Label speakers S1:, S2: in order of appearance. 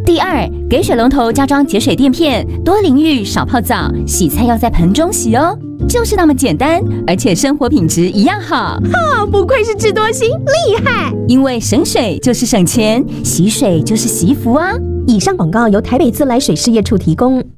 S1: 第二，给水龙头加装节水垫片，多淋浴少泡澡，洗菜要在盆中洗哦。就是那么简单，而且生活品质一样好。
S2: 不愧是智多星，厉害！
S1: 因为省水就是省钱，洗水就是惜福啊。
S2: 以上广告由台北自来水事业处提供。